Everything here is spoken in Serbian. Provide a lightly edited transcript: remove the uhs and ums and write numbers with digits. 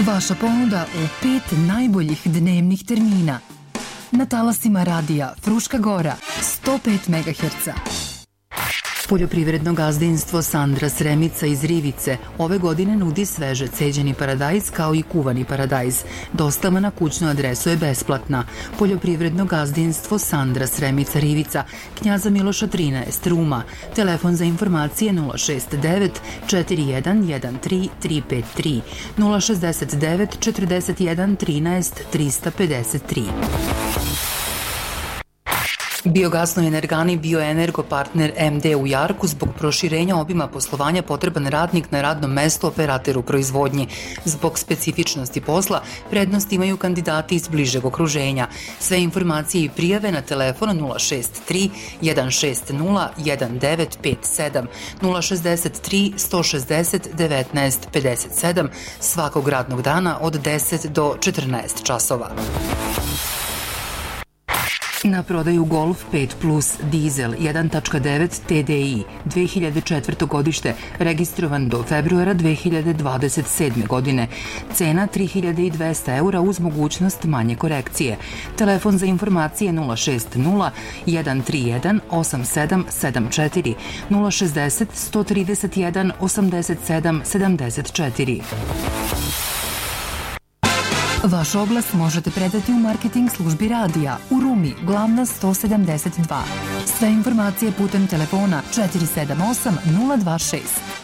Vaša ponuda u 5 najboljih dnevnih termina. Na talasima radija Fruška Gora, 105 MHz. Poljoprivredno gazdinstvo Sandra Sremica iz Rivice ove godine nudi sveže ceđeni paradajz kao i kuvani paradajz. Dostava na kućnu adresu je besplatna. Poljoprivredno gazdinstvo Sandra Sremica Rivica, Knjaza Miloša 13, Ruma. Telefon za informacije 069 4113 353 069 41 13 353. Biogasnoj energani Bioenergo partner MD u Jarku zbog proširenja obima poslovanja potreban radnik na radnom mestu operateru proizvodnji. Zbog specifičnosti posla prednost imaju kandidati iz bližeg okruženja. Sve informacije i prijave na telefon 063 160 1957 063 160 19 57 svakog radnog dana od 10 do 14 časova. Na prodaju Golf 5 Plus dizel 1.9 TDI 2004. godište, registrovan do februara 2027. godine. Cena 3200 € uz mogućnost manje korekcije. Telefon za informacije 060 131 8774 060 131 87 74. Vaš oglas možete predati u marketing službi radija u Rumi, Glavna 172. Sve informacije putem telefona 478 026.